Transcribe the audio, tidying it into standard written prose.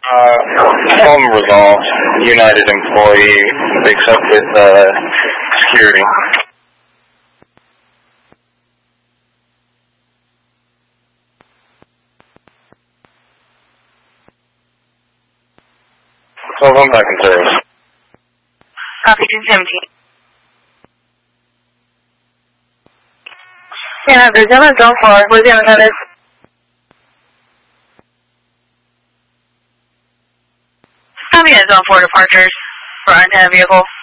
Problem resolved. United employee accepted security. So I'm back in service. Copy 217. Yeah, the gentleman's on floor. Where's the other? Copy is on 4 departures for untapped vehicle.